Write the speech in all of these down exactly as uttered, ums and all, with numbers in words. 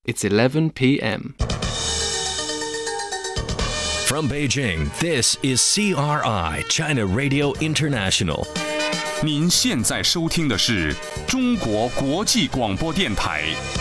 It's eleven p.m. From Beijing, this is C R I, China Radio International. 您现在收听的是中国国际广播电台。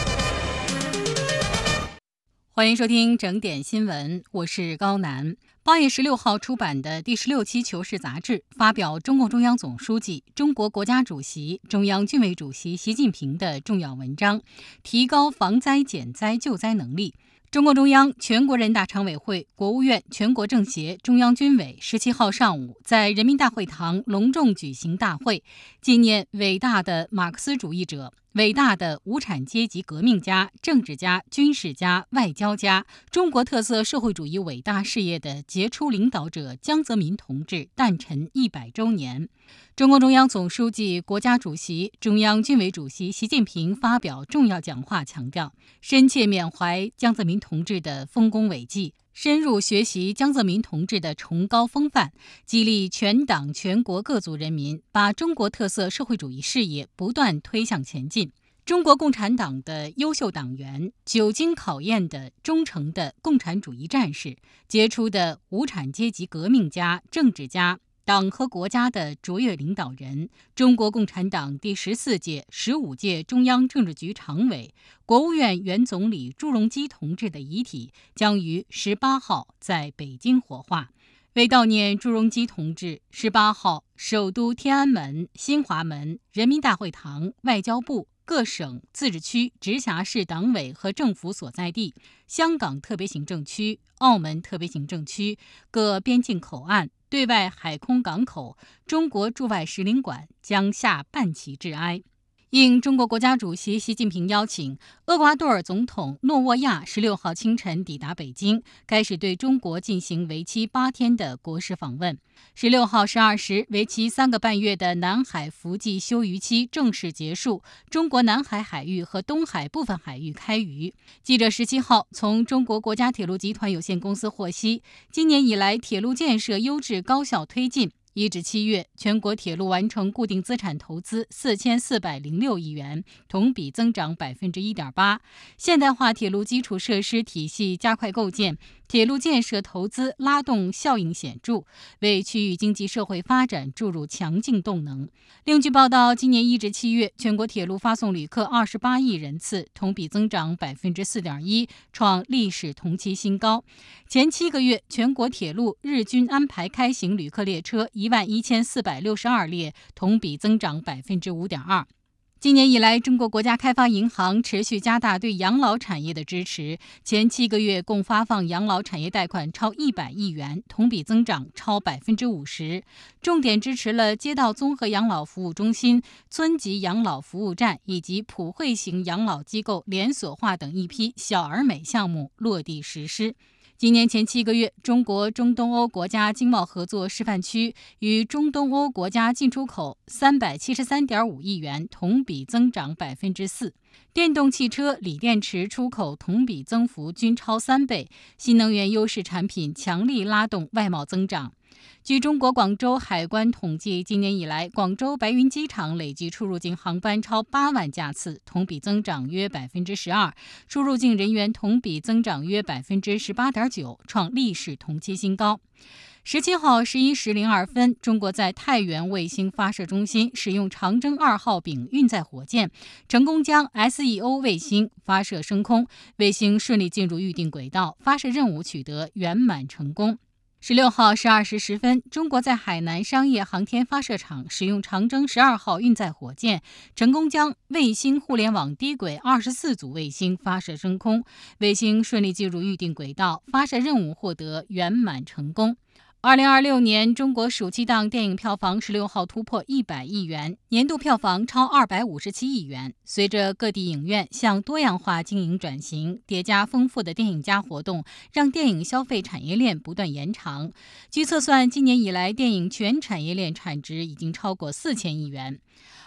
欢迎收听整点新闻，我是高楠。八月十六号出版的第十六期《求是》杂志发表中共中央总书记、中国国家主席、中央军委主席习近平的重要文章，提高防灾减灾救灾能力。中共中央、全国人大常委会、国务院、全国政协、中央军委十七号上午在人民大会堂隆重举行大会，纪念伟大的马克思主义者、伟大的无产阶级革命家、政治家、军事家、外交家、中国特色社会主义伟大事业的杰出领导者江泽民同志诞辰一百周年。中共中央总书记、国家主席、中央军委主席习近平发表重要讲话，强调深切缅怀江泽民同志的丰功伟绩，深入学习江泽民同志的崇高风范，激励全党全国各族人民把中国特色社会主义事业不断推向前进。中国共产党的优秀党员，久经考验的忠诚的共产主义战士，杰出的无产阶级革命家、政治家，党和国家的卓越领导人，中国共产党第十四届、十五届中央政治局常委、国务院原总理朱镕基同志的遗体将于十八号在北京火化。为悼念朱镕基同志，十八号，首都天安门、新华门、人民大会堂、外交部、各省、自治区、直辖市党委和政府所在地、香港特别行政区、澳门特别行政区、各边境口岸、对外海空港口、中国驻外使领馆将下半旗致哀。应中国国家主席习近平邀请，厄瓜多尔总统诺沃亚十六号清晨抵达北京，开始对中国进行为期八天的国事访问。十六号十二时，为期三个半月的南海伏季休渔期正式结束，中国南海海域和东海部分海域开渔。记者十七号从中国国家铁路集团有限公司获悉，今年以来铁路建设优质高效推进。一至七月，全国铁路完成固定资产投资四千四百零六亿元，同比增长百分之一点八。现代化铁路基础设施体系加快构建，铁路建设投资拉动效应显著，为区域经济社会发展注入强劲动能。另据报道，今年一至七月，全国铁路发送旅客二十八亿人次，同比增长百分之四点一，创历史同期新高。前七个月，全国铁路日均安排开行旅客列车一万一千四百六十二列，同比增长百分之五点二。今年以来，中国国家开发银行持续加大对养老产业的支持，前七个月共发放养老产业贷款超一百亿元，同比增长超百分之五十。重点支持了街道综合养老服务中心、村级养老服务站以及普惠型养老机构连锁化等一批小而美项目落地实施。今年前七个月，中国中东欧国家经贸合作示范区与中东欧国家进出口三百七十三点五亿元，同比增长百分之四。电动汽车、锂电池出口同比增幅均超三倍，新能源优势产品强力拉动外贸增长。据中国广州海关统计，今年以来，广州白云机场累计出入境航班超八万架次，同比增长约百分之十二，出入境人员同比增长约百分之十八点九，创历史同期新高。十七号十一时零二分，中国在太原卫星发射中心使用长征二号丙运载火箭，成功将 S E O 卫星发射升空，卫星顺利进入预定轨道，发射任务取得圆满成功。十六号十二时十分，中国在海南商业航天发射场使用长征十二号运载火箭，成功将卫星互联网低轨二十四组卫星发射升空，卫星顺利进入预定轨道，发射任务获得圆满成功。二零二六年中国暑期档电影票房十六号突破一百亿元，年度票房超二百五十七亿元。随着各地影院向多样化经营转型，叠加丰富的电影加活动，让电影消费产业链不断延长。据测算，今年以来电影全产业链产值已经超过四千亿元。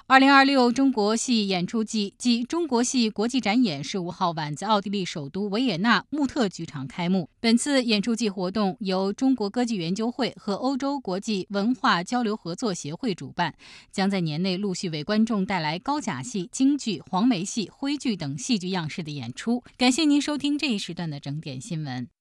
二零二六中国戏演出季暨中国戏国际展演十五号晚在奥地利首都维也纳穆特剧场开幕。本次演出季活动由中国歌剧研究会和欧洲国际文化交流合作协会主办，将在年内陆续为观众带来高甲戏、京剧、黄梅戏、徽剧等戏剧样式的演出。感谢您收听这一时段的整点新闻。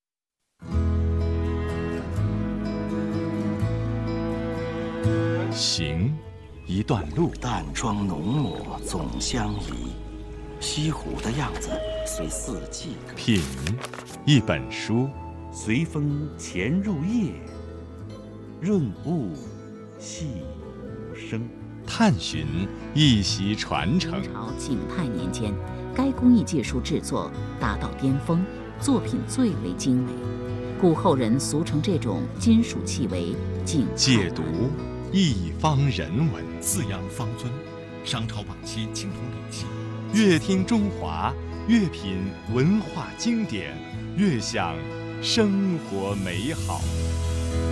行一段路， 淡妆浓抹总相宜，西湖的样子随四季歌。 品一本书， 随风潜入夜，润物细无声。 探寻一席传承。 明朝景泰年间，该工艺技术制作达到巅峰，作品最为精美，故后人俗称这种金属器为景泰解读一方人文， 四羊方尊，商朝晚期青铜礼器。 越听中华，越品文化经典，越享生活美好。